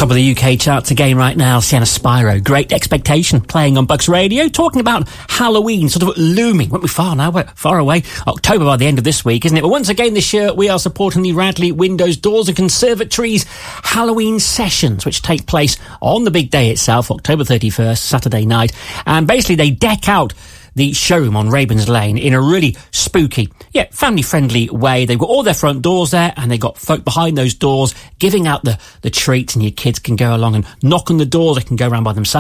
Top of the UK charts again right now, Sienna Spyro, Great Expectation, playing on Bucks Radio, talking about Halloween, sort of looming. Won't be far now, we're far away. October by the end of this week, isn't it? But once again this year, we are supporting the Radley Windows, Doors and Conservatories Halloween sessions, which take place on the big day itself, October 31st, Saturday night. And basically they deck out the showroom on Rabens Lane in a really spooky, family-friendly way. They've got all their front doors there, and they've got folk behind those doors giving out the treats, and your kids can go along and knock on the doors. They can go around by themselves.